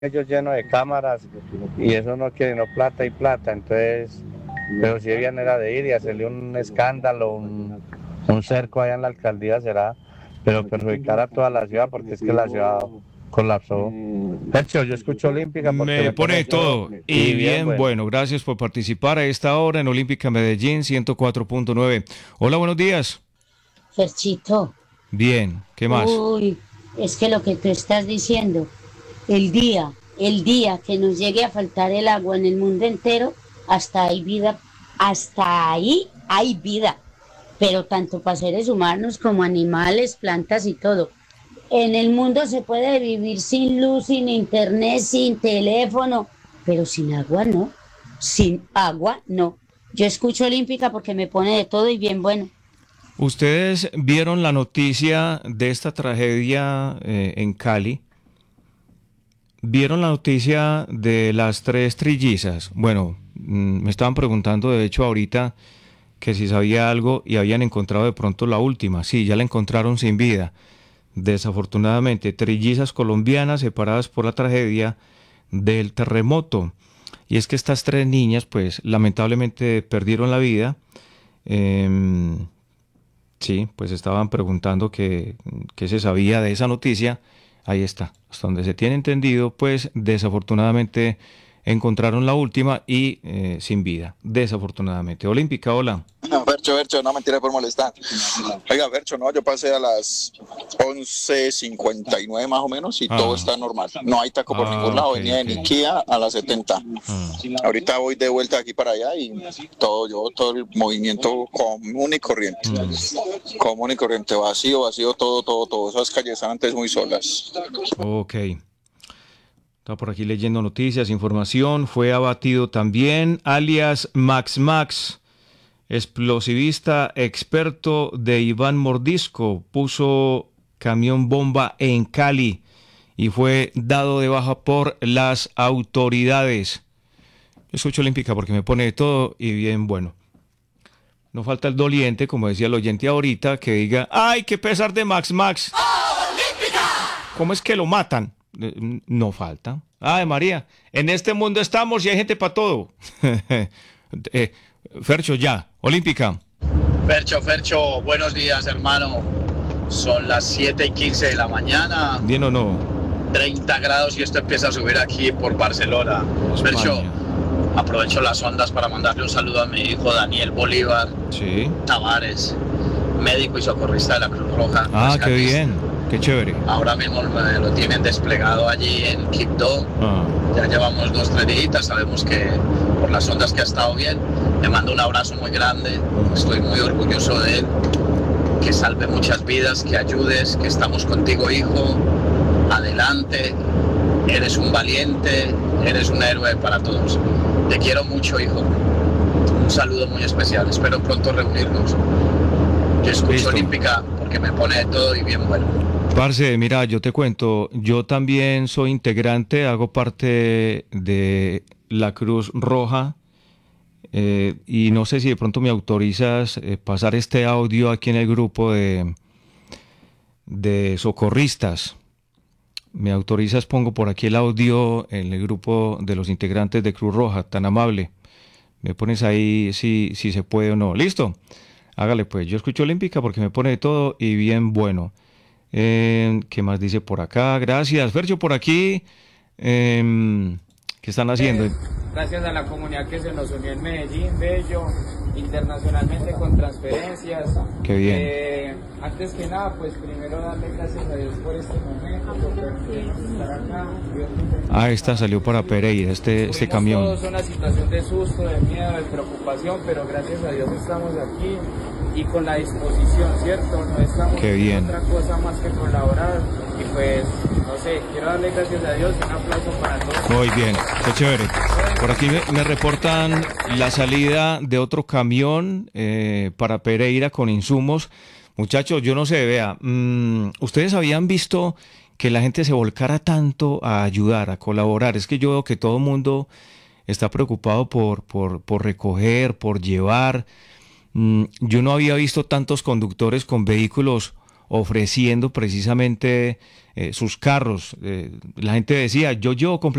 ellos llenos de cámaras y eso no quiere no plata y plata, entonces, pero si bien era de ir y hacerle un escándalo, un cerco allá en la alcaldía será, pero perjudicar a toda la ciudad porque es que la ciudad colapsó. De hecho, yo escucho Olímpica porque Me me pone pone de todo todo y y bien bien, bueno. bueno, gracias por participar a esta hora en Olímpica Medellín 104.9. Hola, buenos días. Ferchito, Bien, ¿qué más? uy, es que lo que tú estás diciendo, el día que nos llegue a faltar el agua en el mundo entero, hasta hay vida, hasta ahí hay vida, pero tanto para seres humanos como animales, plantas y todo. En el mundo se puede vivir sin luz, sin internet, sin teléfono, pero sin agua no, sin agua no. Yo escucho Olímpica porque me pone de todo y bien bueno. ¿Ustedes vieron la noticia de esta tragedia en Cali? ¿Vieron la noticia de las tres trillizas? Bueno, me estaban preguntando de hecho ahorita que si sabía algo y habían encontrado de pronto la última. Sí, ya la encontraron sin vida. Desafortunadamente, trillizas colombianas separadas por la tragedia del terremoto. Y es que estas tres niñas, pues lamentablemente perdieron la vida. Em, sí, pues estaban preguntando qué se sabía de esa noticia. Ahí está, hasta donde se tiene entendido, pues desafortunadamente encontraron la última y sin vida, desafortunadamente. Olímpica, hola. No, Fercho, no mentira por molestar. Oiga, Fercho, no, yo pasé a las 11:59 más o menos y todo Ah, está normal. No hay taco por ningún lado, ok, venía de ok. Niquía a las 70. Ah. Ahorita voy de vuelta de aquí para allá y todo el movimiento común y corriente. Común y corriente, vacío, todo. Esas calles están antes muy solas. Ok. Estaba por aquí leyendo noticias, información. Fue abatido también, alias Max Max, explosivista experto de Iván Mordisco. Puso camión bomba en Cali y fue dado de baja por las autoridades. Yo escucho Olímpica porque me pone de todo y bien bueno. No falta el doliente, como decía el oyente ahorita, que diga, ¡ay, qué pesar de Max Max! ¿Cómo es que lo matan? No falta. Ay, María, en este mundo estamos y hay gente para todo. Eh, Fercho, ya, Olímpica. Fercho, buenos días, hermano. Son las 7:15 de la mañana, ¿Bien o no? 30 grados y esto empieza a subir aquí por Barcelona. Fercho, España. aprovecho las ondas para mandarle un saludo a mi hijo Daniel Bolívar Sí. Tavares, médico y socorrista de la Cruz Roja. Ah, qué rescatista. bien. Qué chévere. Ahora mismo lo tienen desplegado allí en Quibdó. Ah, Ya llevamos 2, 3 días, sabemos que por las ondas que ha estado bien. Le mando un abrazo muy grande, estoy muy orgulloso de él. Que salve muchas vidas, que ayudes, que estamos contigo, hijo. Adelante, eres un valiente, eres un héroe para todos. Te quiero mucho, hijo. Un saludo muy especial, espero pronto reunirnos. Yo escucho listo. Olímpica porque me pone de todo y bien bueno. Parce, mira, yo te cuento, yo también soy integrante, hago parte de la Cruz Roja y no sé si de pronto me autorizas pasar este audio aquí en el grupo de socorristas. ¿Me autorizas? Pongo por aquí el audio en el grupo de los integrantes de Cruz Roja, tan amable. Me pones ahí si se puede o no. ¿Listo? Hágale pues, yo escucho Olímpica porque me pone de todo y bien bueno. ¿Qué más dice por acá? Gracias, Fercho, por aquí. ¿Qué están haciendo? Gracias a la comunidad que se nos unió en Medellín, Bello, internacionalmente con transferencias. Qué bien. Antes que nada, pues primero darle gracias a Dios por este momento, por permitirnos estar acá. Ah, esta salió para Pereira, este Tuvimos camión. todos una situación de susto, de miedo, de preocupación, pero gracias a Dios estamos aquí y con la disposición, ¿cierto? No estamos Qué bien. otra cosa más que colaborar y pues, no sé, quiero darle gracias a Dios y un aplauso para todos. Muy bien, qué chévere. Por aquí me reportan la salida de otro camión para Pereira con insumos. Muchachos, yo no sé, vea, ¿ustedes habían visto que la gente se volcara tanto a ayudar, a colaborar? Es que yo veo que todo el mundo está preocupado por recoger, por llevar. Yo no había visto tantos conductores con vehículos ofreciendo precisamente sus carros. La gente decía, yo llevo